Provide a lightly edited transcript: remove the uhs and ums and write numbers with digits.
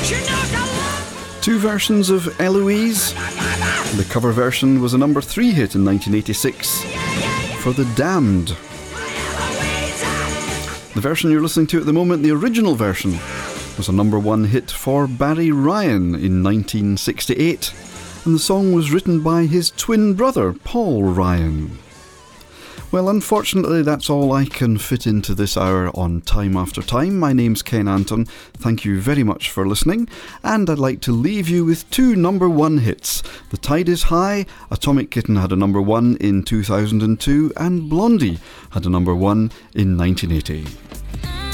Two versions of Eloise. The cover version was a number 3 hit in 1986 for The Damned. The version you're listening to at the moment, the original version, was a number 1 hit for Barry Ryan in 1968, and the song was written by his twin brother, Paul Ryan. Well, unfortunately, that's all I can fit into this hour on Time After Time. My name's Ken Anton. Thank you very much for listening, and I'd like to leave you with 2 number 1 hits. The Tide is High, Atomic Kitten had a number 1 in 2002, and Blondie had a number 1 in 1980.